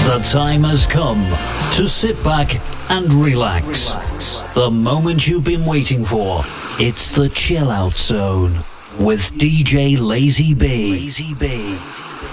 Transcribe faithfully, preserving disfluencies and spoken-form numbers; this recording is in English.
The time has come to sit back and relax. The moment you've been waiting for. It's the Chill Out Zone with D J Lazy B. Lazy B.